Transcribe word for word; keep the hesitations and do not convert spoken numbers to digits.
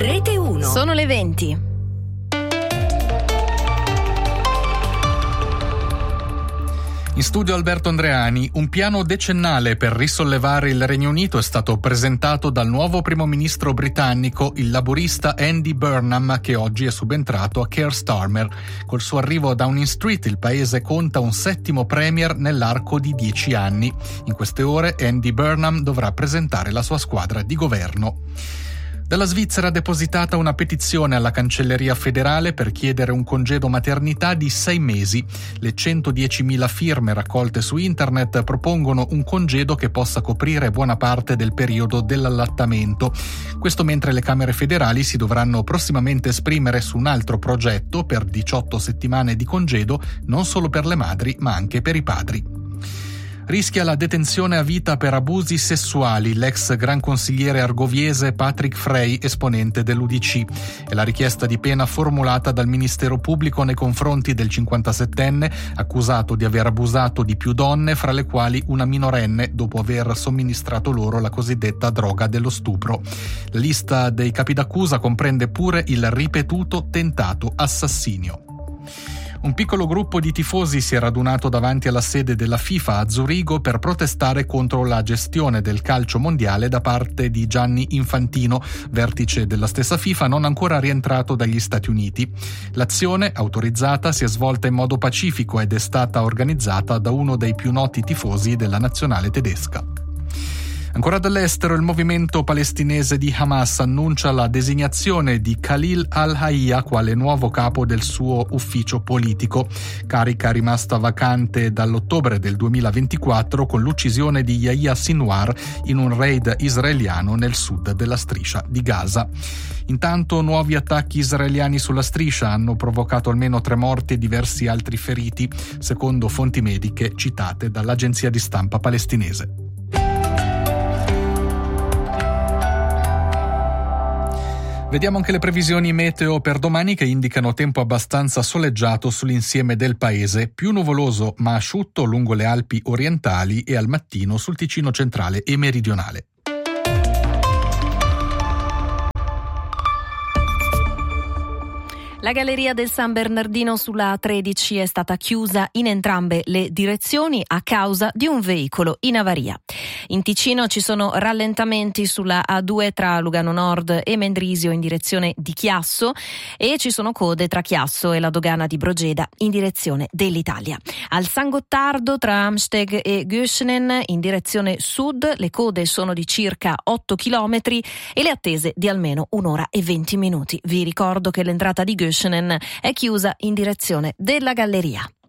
Rete uno. Sono le venti. In studio Alberto Andreani. Un piano decennale per risollevare il Regno Unito è stato presentato dal nuovo primo ministro britannico, il laburista Andy Burnham, che oggi è subentrato a Keir Starmer. Col suo arrivo a Downing Street il paese conta un settimo premier nell'arco di dieci anni. In queste ore Andy Burnham dovrà presentare la sua squadra di governo. Dalla Svizzera è depositata una petizione alla Cancelleria federale per chiedere un congedo maternità di sei mesi. Le centodiecimila firme raccolte su internet propongono un congedo che possa coprire buona parte del periodo dell'allattamento. Questo mentre le Camere federali si dovranno prossimamente esprimere su un altro progetto per diciotto settimane di congedo, non solo per le madri ma anche per i padri. Rischia la detenzione a vita per abusi sessuali l'ex gran consigliere argoviese Patrick Frey, esponente dell'U D C. È la richiesta di pena formulata dal Ministero Pubblico nei confronti del cinquantasettenne, accusato di aver abusato di più donne, fra le quali una minorenne, dopo aver somministrato loro la cosiddetta droga dello stupro. La lista dei capi d'accusa comprende pure il ripetuto tentato assassinio. Un piccolo gruppo di tifosi si è radunato davanti alla sede della FIFA a Zurigo per protestare contro la gestione del calcio mondiale da parte di Gianni Infantino, vertice della stessa FIFA non ancora rientrato dagli Stati Uniti. L'azione, autorizzata, si è svolta in modo pacifico ed è stata organizzata da uno dei più noti tifosi della nazionale tedesca. Ancora dall'estero, il movimento palestinese di Hamas annuncia la designazione di Khalil al-Hayya quale nuovo capo del suo ufficio politico, carica rimasta vacante dall'ottobre del duemilaventiquattro con l'uccisione di Yahya Sinwar in un raid israeliano nel sud della striscia di Gaza. Intanto nuovi attacchi israeliani sulla striscia hanno provocato almeno tre morti e diversi altri feriti, secondo fonti mediche citate dall'agenzia di stampa palestinese. Vediamo anche le previsioni meteo per domani che indicano tempo abbastanza soleggiato sull'insieme del paese, più nuvoloso ma asciutto lungo le Alpi orientali e al mattino sul Ticino centrale e meridionale. La galleria del San Bernardino sulla A tredici è stata chiusa in entrambe le direzioni a causa di un veicolo in avaria. In Ticino ci sono rallentamenti sulla A due tra Lugano Nord e Mendrisio in direzione di Chiasso e ci sono code tra Chiasso e la dogana di Brogeda in direzione dell'Italia. Al San Gottardo tra Amsteg e Göschenen in direzione sud le code sono di circa otto chilometri e le attese di almeno un'ora e venti minuti. Vi ricordo che l'entrata di Göschenen è chiusa in direzione della galleria.